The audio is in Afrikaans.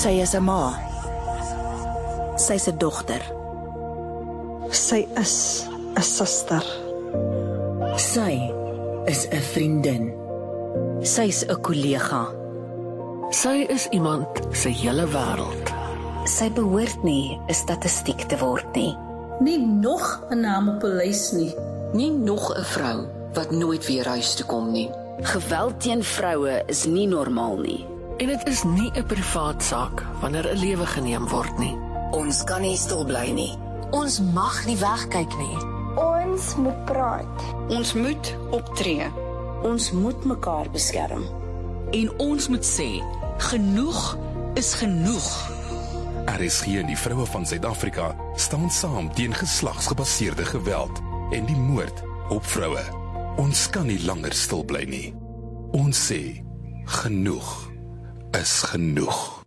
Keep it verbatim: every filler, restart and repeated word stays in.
Sy is 'n ma. Sy's 'n dogter. Sy is 'n suster. Sy is 'n vriendin. Sy's 'n kollega. Sy is iemand se hele wêreld. Sy behoort nie 'n statistiek te word nie. Nie nog 'n naam op 'n lys nie. Nie nog 'n vrou wat nooit weer huis toe kom nie. Geweld teen vroue is nie normaal nie. En dit is nie 'n privaat saak wanneer 'n lewe geneem word nie. Ons kan nie stil bly nie. Ons mag nie wegkyk nie. Ons moet praat. Ons moet optree. Ons moet mekaar beskerm. En ons moet sê, genoeg is genoeg. R S G en die vroue van Suid-Afrika staan saam teen geslagsgebaseerde geweld en die moord op vroue. Ons kan nie langer stil bly nie. Ons sê, genoeg is genoeg.